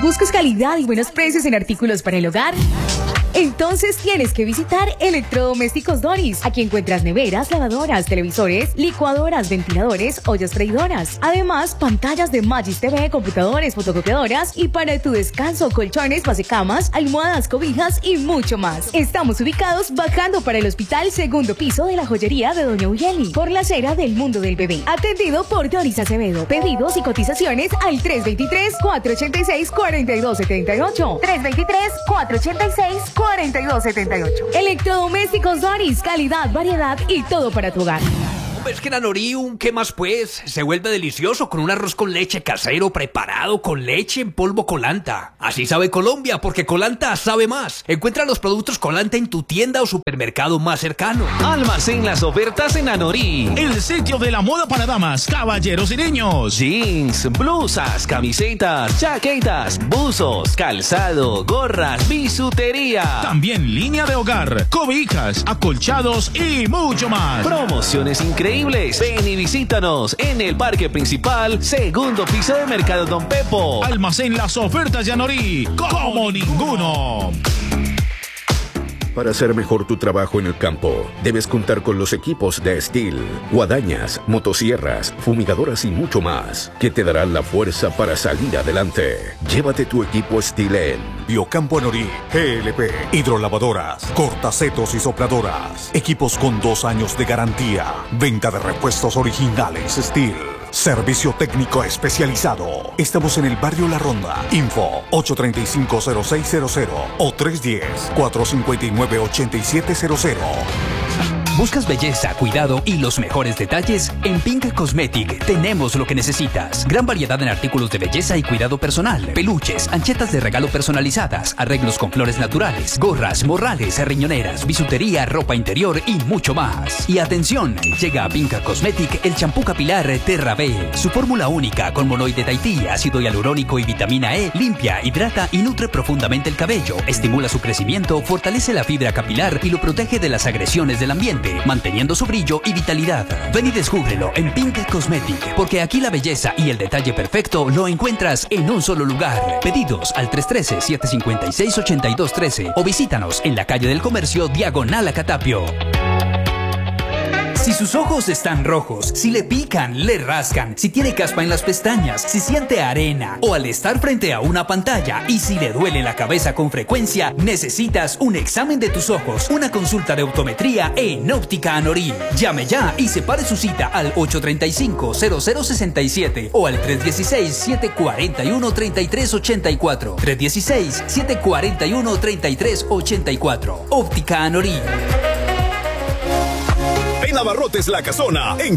¿Buscas calidad y buenos precios en artículos para el hogar? Entonces tienes que visitar Electrodomésticos Doris. Aquí encuentras neveras, lavadoras, televisores, licuadoras, ventiladores, ollas freidoras. Además, pantallas de Magis TV, computadores, fotocopiadoras y para tu descanso, colchones, basecamas, almohadas, cobijas y mucho más. Estamos ubicados bajando para el hospital, segundo piso de la joyería de Doña Uyeli, por la acera del Mundo del Bebé. Atendido por Doris Acevedo. Pedidos y cotizaciones al 323-486-4278. 323-486-4278. Electrodomésticos Doris, calidad, variedad y todo para tu hogar. Es que en Anorí, ¿qué más pues? Se vuelve delicioso con un arroz con leche casero preparado con leche en polvo Colanta. Así sabe Colombia, porque Colanta sabe más. Encuentra los productos Colanta en tu tienda o supermercado más cercano. Almacén las ofertas en Anorí, el sitio de la moda para damas, caballeros y niños. Jeans, blusas, camisetas, chaquetas, buzos, calzado, gorras, bisutería. También línea de hogar, cobijas, acolchados y mucho más. Promociones increíbles. Ven y visítanos en el parque principal, segundo piso de Mercado Don Pepo. Almacén las ofertas de Anorí como ninguno. Para hacer mejor tu trabajo en el campo, debes contar con los equipos de Stihl, guadañas, motosierras, fumigadoras y mucho más, que te darán la fuerza para salir adelante. Llévate tu equipo Stihl en Biocampo Anorí, GLP, hidrolavadoras, cortacetos y sopladoras, equipos con 2 años de garantía, venta de repuestos originales Stihl. Servicio técnico especializado. Estamos en el barrio La Ronda. Info 835-0600 o 310-459-8700. ¿Buscas belleza, cuidado y los mejores detalles? En Pink Cosmetic tenemos lo que necesitas. Gran variedad en artículos de belleza y cuidado personal. Peluches, anchetas de regalo personalizadas, arreglos con flores naturales, gorras, morrales, riñoneras, bisutería, ropa interior y mucho más. Y atención, llega a Pink Cosmetic el champú capilar Terra B. Su fórmula única con monoide Tahití, ácido hialurónico y vitamina E limpia, hidrata y nutre profundamente el cabello. Estimula su crecimiento, fortalece la fibra capilar y lo protege de las agresiones del ambiente, manteniendo su brillo y vitalidad. Ven y descúbrelo en Pink Cosmetic, porque aquí la belleza y el detalle perfecto lo encuentras en un solo lugar. Pedidos al 313-756-8213 o visítanos en la calle del Comercio, diagonal a Catapio. Si sus ojos están rojos, si le pican, le rascan, si tiene caspa en las pestañas, si siente arena o al estar frente a una pantalla y si le duele la cabeza con frecuencia, necesitas un examen de tus ojos, una consulta de optometría en Óptica Anorí. Llame ya y separe su cita al 835-0067 o al 316-741-3384. 316-741-3384. Óptica Anorí. En Abarrotes La Casona, en